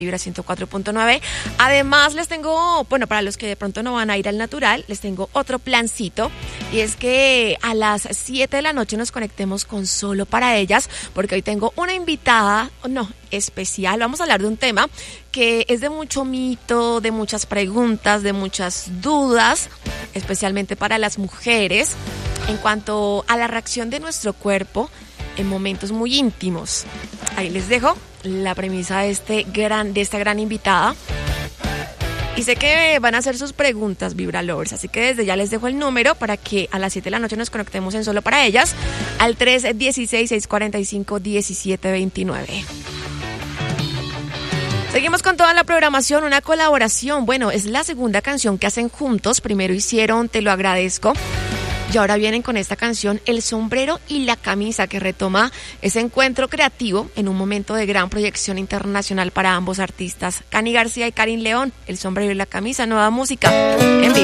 Vibra 104.9. Además les tengo, bueno, para los que de pronto no van a ir al natural, les tengo otro plancito, y es que a las 7 de la noche nos conectemos con Solo para Ellas, porque hoy tengo una invitada, especial. Vamos a hablar de un tema que es de mucho mito, de muchas preguntas, de muchas dudas, especialmente para las mujeres, en cuanto a la reacción de nuestro cuerpo en momentos muy íntimos. Ahí les dejo la premisa de esta gran invitada. Y sé que van a hacer sus preguntas, Vibra Lovers, así que desde ya les dejo el número para que a las 7 de la noche nos conectemos en Solo para Ellas al 316-645-1729. Seguimos con toda la programación, una colaboración. Bueno, es la segunda canción que hacen juntos. Primero hicieron Te lo agradezco, y ahora vienen con esta canción El sombrero y la camisa, que retoma ese encuentro creativo en un momento de gran proyección internacional para ambos artistas, Cani García y Karin León. El sombrero y la camisa, nueva música en vivo.